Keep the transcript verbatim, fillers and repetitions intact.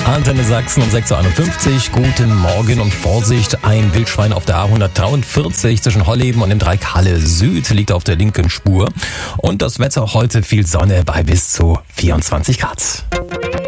Antenne Sachsen um sechs Uhr einundfünfzig. Guten Morgen und Vorsicht, ein Wildschwein auf der A hundertdreiundvierzig zwischen Holleben und dem Dreieck Halle Süd liegt auf der linken Spur. Und das Wetter heute viel Sonne bei bis zu vierundzwanzig Grad.